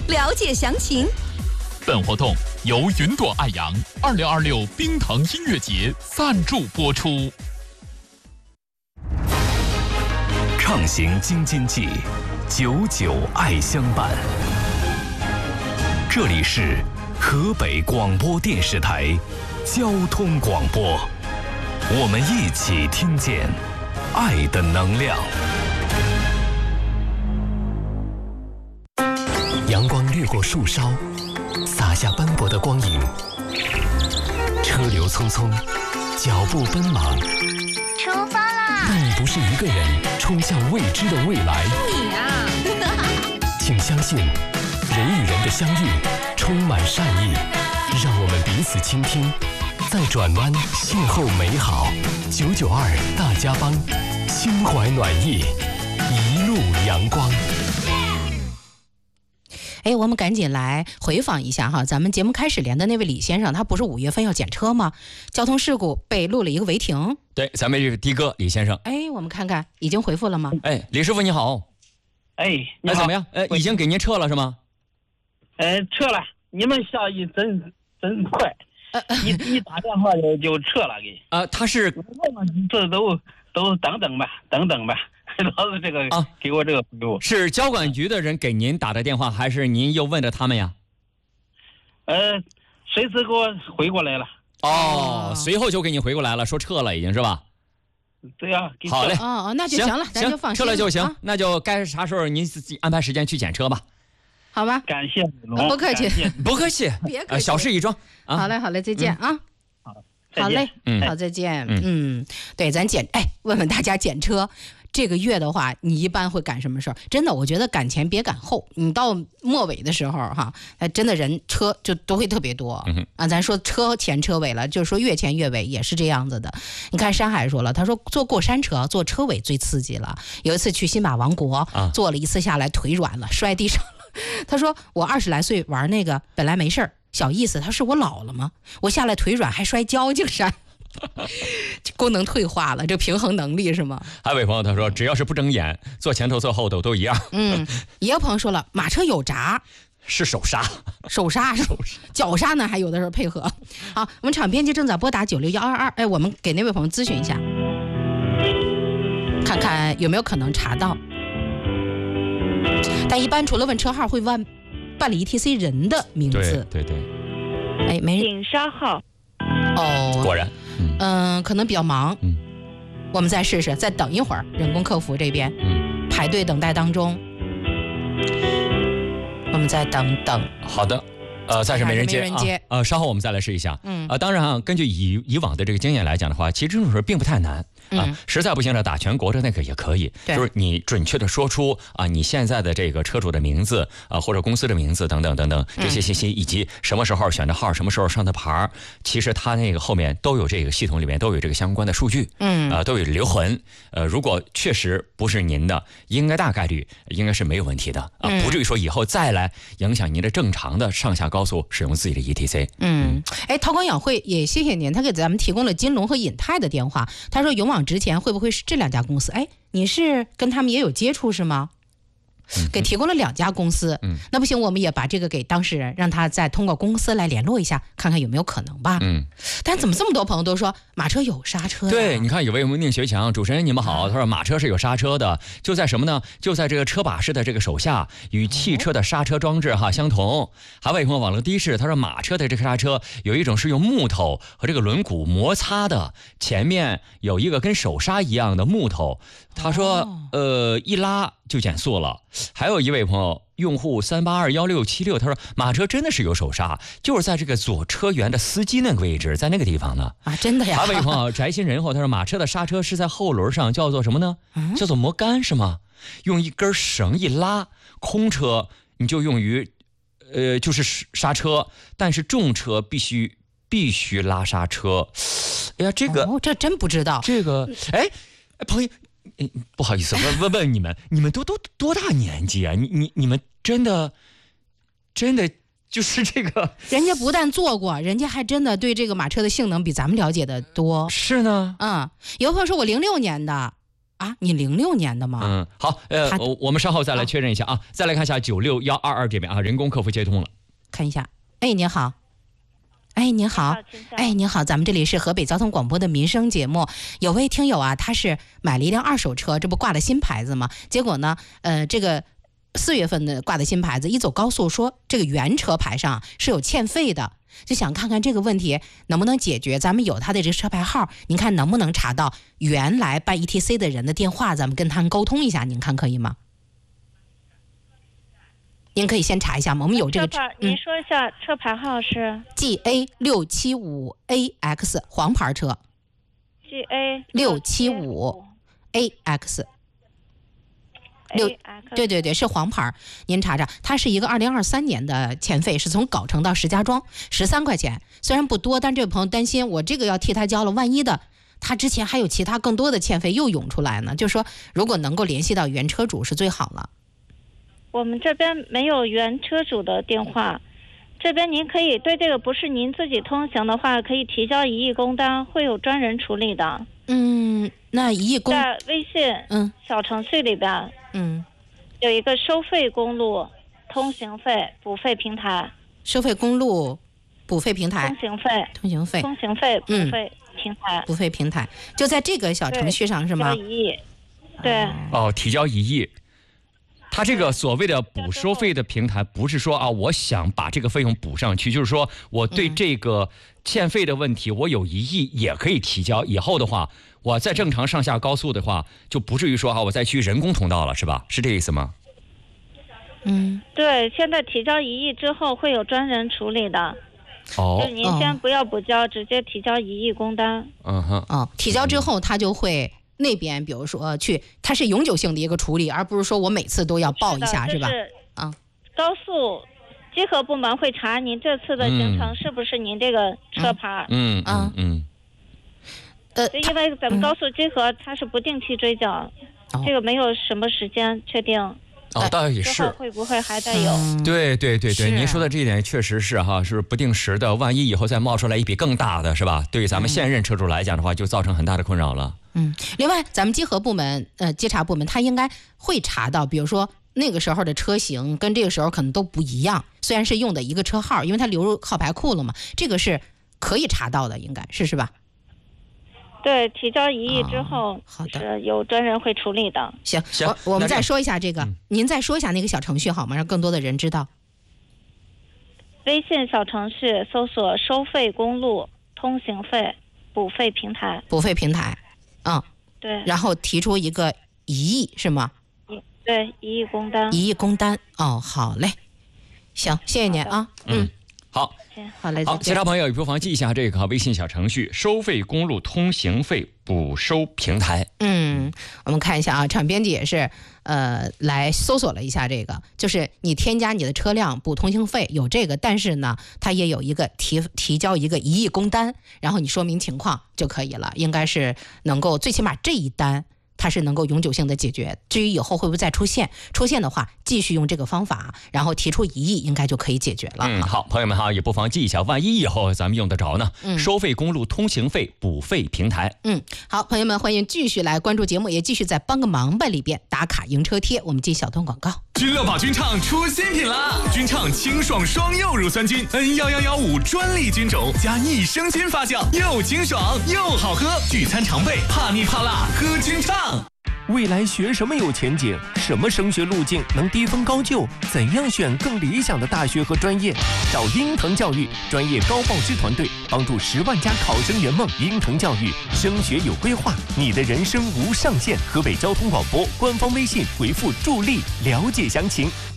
了解详情。 本活动由云朵爱扬2026冰糖音乐节赞助播出。 畅行京津冀，久久爱相伴。这里是河北广播电视台交通广播，我们一起听见爱的能量。阳光掠过树梢，洒下斑驳的光影。车流匆匆，脚步奔忙。 出发啦！ 但你不是一个人冲向未知的未来。 你啊！ 请相信，人与人的相遇充满善意，让我们彼此倾听，在转弯邂逅美好。992大家帮，心怀暖意，一路阳光。 我们赶紧来回访一下哈，咱们节目开始连的那位李先生，他不是5月份要检车吗？交通事故被录了一个违停。 对，咱们这个的哥李先生。 我们看看已经回复了吗？ 李师傅你好。 你好。 怎么样？已经给您撤了是吗？ 撤了，你们效益真快，一打电话就撤了给。 他是这都等等吧。老是这个给我这个回复， 是交管局的人给您打的电话，还是您又问着他们呀？ 随时给我回过来了。 随后就给你回过来了，说撤了已经是吧？ 对呀。 好嘞。 那就行了，咱就放心了。 撤了就行，那就该啥时候您自己安排时间去检车吧。 好吧。 感谢不客气， 不客气， 别客气， 小事一桩。 好嘞，再见啊。好嘞，好，再见。对，咱问问大家检车。这个月的话，你一般会赶什么事儿？真的，我觉得赶前别赶后。你到末尾的时候哈，真的人车就都会特别多咱说车前车尾了，就是说越前越尾也是这样子的。你看山海说了，他说坐过山车坐车尾最刺激了。有一次去新马王国，坐了一次下来腿软了，摔地上了。他说我20来岁玩那个本来没事儿，小意思。他说我老了吗？我下来腿软还摔交警山。功能退化了，这平衡能力是吗？ 还有位朋友他说，只要是不睁眼，坐前头坐后头都一样。 也有朋友说了，马车有闸， 是手刹， 脚刹呢，还有的时候配合。好，我们场编辑正在拨打96122，我们给那位朋友咨询一下，看看有没有可能查到。但一般除了问车号，会办理 ETC 人的名字。 对， 没人。 请稍后。 果然。 可能比较忙。我们再试试，再等一会儿，人工客服这边排队等待当中，我们再等。 好的。暂时没人接稍后我们再来试一下。当然根据以往的这个经验来讲的话，其实这种事并不太难实在不行了，打全国的那个也可以，就是你准确的说出你现在的这个车主的名字或者公司的名字等等这些信息，以及什么时候选的号，什么时候上的牌，其实它那个后面都有这个系统里面都有这个相关的数据，都有留痕。如果确实不是您的，应该大概率应该是没有问题的不至于说以后再来影响您的正常的上下高速使用自己的 ETC。 韬光养晦也谢谢您，他给咱们提供了金龙和尹泰的电话。他说勇往直前会不会是这2家公司？你是跟他们也有接触是吗？给提供了2家公司。那不行，我们也把这个给当事人，让他再通过公司来联络一下，看看有没有可能吧。但怎么这么多朋友都说马车有刹车呀？ 对，你看有位宁学强，主持人你们好，他说马车是有刹车的，就在什么呢？就在这个车把式的这个手下，与汽车的刹车装置相同。还有位朋友网络的士，他说马车的这个刹车有一种是用木头和这个轮毂摩擦的，前面有一个跟手刹一样的木头，他说一拉就减速了。还有一位朋友用户3821676，他说马车真的是有手刹，就是在这个左车辕的司机那个位置，在那个地方呢。 真的呀。 还有一位朋友宅心仁厚，他说马车的刹车是在后轮上，叫做什么呢？叫做摩杆是吗？用一根绳一拉，空车你就用于就是刹车，但是重车必须拉刹车。这个这真不知道。 这个朋友不好意思，问你们都多大年纪啊？你们真的就是这个？ 人家不但做过，人家还真的对这个马车的性能比咱们了解的多。 是呢。 有朋友说我06年的， 啊，你06年的吗？ 好，我们稍后再来确认一下啊。再来看一下96122这边啊，人工客服接通了， 看一下。哎，您好。哎，您好，哎，您好，咱们这里是河北交通广播的民生节目。有位听友啊，他是买了一辆2手车，这不挂了新牌子吗？结果呢，这个4月份的挂的新牌子，一走高速说这个原车牌上是有欠费的，就想看看这个问题能不能解决。咱们有他的这个车牌号，您看能不能查到原来办 ETC 的人的电话，咱们跟他们沟通一下，您看可以吗？您可以先查一下吗？我们有这个您说一下车牌号是 GA675AX 黄牌车 GA675AX 对对对，是黄牌。您查查，它是一个2023年的欠费，是从藁城到石家庄13块钱，虽然不多，但这位朋友担心我这个要替他交了，万一的他之前还有其他更多的欠费又涌出来呢，就说如果能够联系到原车主是最好了。 我们这边没有原车主的电话，这边您可以对这个不是您自己通行的话，可以提交异议工单，会有专人处理的。 那异议工在微信小程序里边有一个收费公路通行费补费平台， 收费公路补费平台， 通行费补费平台就在这个小程序上是吗？ 提交异议，对。 提交异议。他这个所谓的补收费的平台，不是说啊，我想把这个费用补上去，就是说我对这个欠费的问题，我有异议也可以提交。以后的话，我在正常上下高速的话，就不至于说我再去人工通道了，是吧？是这意思吗？ 对，现在提交异议之后会有专人处理的。就您先不要补交，直接提交异议工单。 提交之后他就会。那边比如说它是永久性的一个处理，而不是说我每次都要报一下，是吧？ 高速稽核部门会查您这次的行程是不是您这个车牌。因为咱们高速稽核它是不定期追缴，这个没有什么时间确定。 倒也是， 之后会不会还带有？ 对，您说的这一点确实是是不定时的，万一以后再冒出来一笔更大的，是吧？对于咱们现任车主来讲的话，就造成很大的困扰了。 另外，咱们稽核部门、稽查部门，他应该会查到，比如说那个时候的车型跟这个时候可能都不一样，虽然是用的一个车号，因为它流入号牌库了嘛，这个是可以查到的，应该是吧？ 对，提交异议之后，好的，有专人会处理的。 行，我们再说一下这个，您再说一下那个小程序好吗？让更多的人知道。 微信小程序搜索“收费公路通行费补费平台”。 补费平台， 对。 然后提出一个异议是吗？ 对，异议工单。 异议工单，好嘞，行，谢谢您啊， 好， 好嘞， 好，其他朋友也不妨记一下这个微信小程序“收费公路通行费补收平台”。 我们看一下啊，场编辑也是来搜索了一下这个，就是你添加你的车辆补通行费有这个，但是呢，它也有一个提交一个异议工单，然后你说明情况就可以了，应该是能够最起码这一单。它是能够永久性的解决，至于以后会不会再出现的话，继续用这个方法，然后提出异议，应该就可以解决了。 好，朋友们也不妨记一下，万一以后咱们用得着呢。收费公路通行费补费平台。 好，朋友们欢迎继续来关注节目，也继续在帮个忙吧里边打卡赢车贴。我们进小段广告。 君乐宝君畅出新品啦！君畅清爽双柚乳酸菌 N11115专利菌种加益生菌发酵，又清爽又好喝，聚餐常备，怕腻怕辣喝君畅。 未来学什么有前景？什么升学路径能低分高就？怎样选更理想的大学和专业？找鹰腾教育专业高报师团队，帮助10万家考生圆梦。鹰腾教育升学有规划，你的人生无上限。河北交通广播官方微信回复助力了解详情。